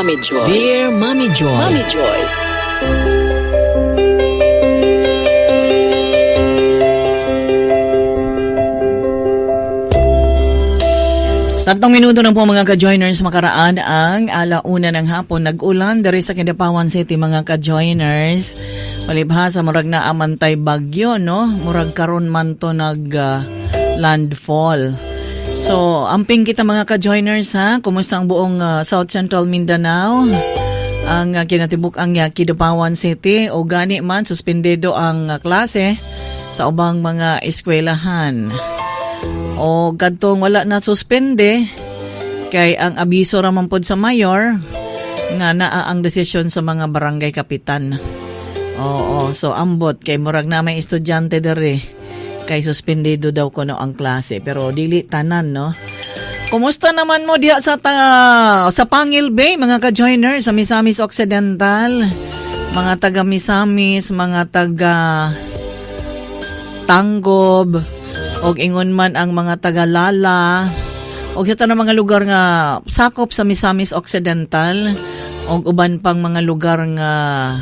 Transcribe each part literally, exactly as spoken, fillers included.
Mommy Joy. Dear Mommy Joy. Mommy Joy. Tatlong minuto na po mga ka-joiners, makaraan ang alauna ng hapon. Nag-ulan dari sa Kidapawan City mga ka-joiners. Palibhasa, murag na amantay bagyo, no? Murag karon man to nag uh, landfall. So, amping kita mga ka-joiners ha. Kumusta ang buong uh, South Central Mindanao? Ang uh, kinatibuk ang uh, Kidapawan City. O gani man, suspendido ang uh, klase sa ubang mga eskwelahan. O kadtong wala na suspende kay ang abiso raman pod sa mayor nga naa ang desisyon sa mga barangay kapitan. Oo, so ambot kay murag na may estudyante dere kay suspendido daw kuno ang klase pero dili tanan, no. Kumusta naman mo diha sa ta, sa Pangil Bay mga ka-joiner sa Misamis Occidental, mga taga Misamis, mga taga Tanggob, og ingon man ang mga taga-Lala, og sa tanang mga lugar nga sakop sa Misamis Occidental, og uban pang mga lugar nga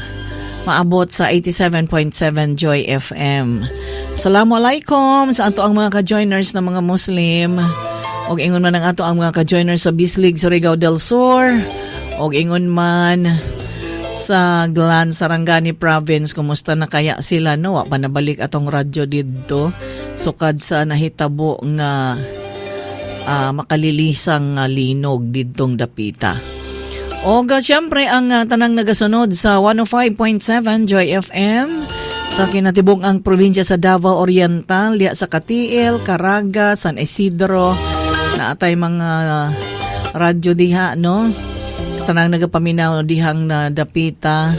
maabot sa eighty-seven point seven Joy F M. Assalamualaikum sa ato ang mga ka-joiners na mga Muslim, og ingon man ang ato ang mga ka-joiners sa Bislig, Surigao del Sur, og ingon man sa Glan, Sarangani Province. Kumusta na kaya sila, no? Wa pa nabalik atong radyo dito sukad sa nahitabo nga uh, makalilisang uh, linog didtong dapita. O ga siyempre ang uh, tanang nagasunod sa one oh five point seven Joy F M sa kinatibong ang probinsya sa Davao Oriental, diya sa Katiil, Caraga, San Isidro, na atay mga uh, radyo diha, no? Tanang nagapaminaw dihang na dapita.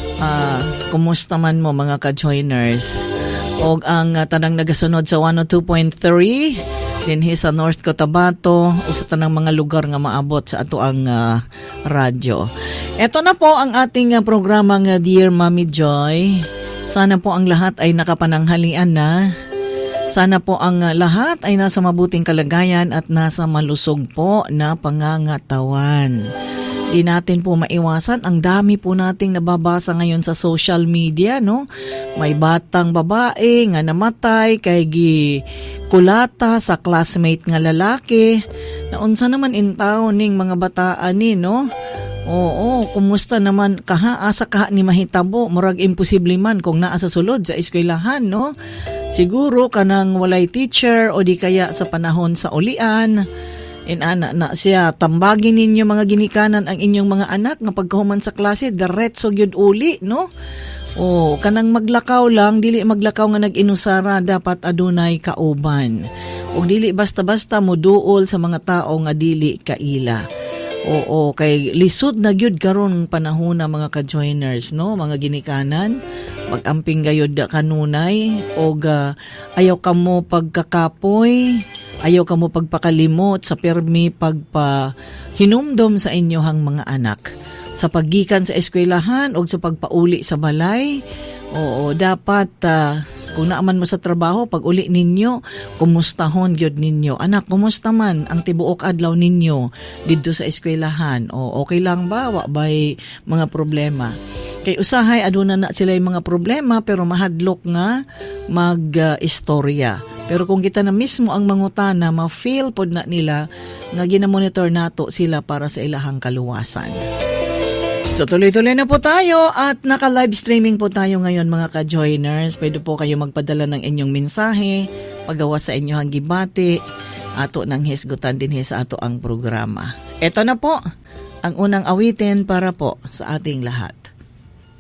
Uh, kumusta man mo mga ka-joiners? O ang uh, tanang nagasunod sa one oh two point three dinhi sa North Cotabato o sa tanang mga lugar nga maabot sa ato ang uh, radyo. Ito na po ang ating uh, programang uh, Dear Mommy Joy. Sana po ang lahat ay nakapananghalian na. Sana po ang uh, lahat ay nasa mabuting kalagayan at nasa malusog po na pangangatawan. Di natin po maiwasan, ang dami po nating nababasa ngayon sa social media, no? May batang babae nga namatay kay gi kulata sa classmate nga lalaki. Naunsa naman intaw ning mga bataan ni, no? Oo, kumusta naman kaha asa kaha ni mahitabo, murag imposible man kung naa sa sulod sa eskwelahan, no? Siguro kanang walay teacher o di kaya sa panahon sa ulian. Inana na siya, tambagin ninyo mga ginikanan ang inyong mga anak nga pagkahuman sa klase, diretso gyud uli, no? O, kanang maglakaw lang, dili maglakaw nga nag-inusara, dapat adunay kauban. O dili basta-basta moduol sa mga tao nga dili kaila. Oo, kay lisod na gyud karon panahon na mga ka-joiners, no? Mga ginikanan, mag-amping gayud kanunay, o uh, ayaw kamo pagkakapoy, ayaw ka mo pagpakalimot sa permi pagpahinumdom sa inyohang mga anak. Sa paggikan sa eskwelahan o sa pagpauli sa balay, oo, dapat uh, kung naaman mo sa trabaho, pag uli ninyo, kumustahon gyud ninyo. Anak, kumusta man ang tibuok adlaw ninyo dito sa eskwelahan? O okay lang ba? Wa ba'y mga problema? Kay usahay, aduna na sila yung mga problema pero mahadlok nga mag-istorya. Uh, Pero kung kita na mismo ang mangutana, ma-feel pod na nila nga ginamonitor nato sila para sa ilahang kaluwasan. So tuloy-tuloy na po tayo at naka-live streaming po tayo ngayon mga ka-joiners. Pwede po kayo magpadala ng inyong mensahe, pagawa sa inyong gibati, ato ng hisgutan din sa ato ang programa. Ito na po ang unang awitin para po sa ating lahat.